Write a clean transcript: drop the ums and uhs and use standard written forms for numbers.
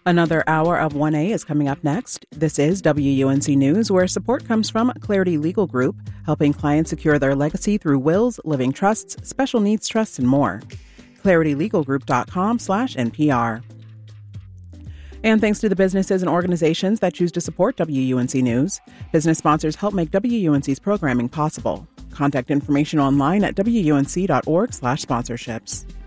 Another hour of 1A is coming up next. This is WUNC News, where support comes from Clarity Legal Group, helping clients secure their legacy through wills, living trusts, special needs trusts, and more. ClarityLegalGroup.com/NPR. And thanks to the businesses and organizations that choose to support WUNC News, business sponsors help make WUNC's programming possible. Contact information online at WUNC.org/sponsorships.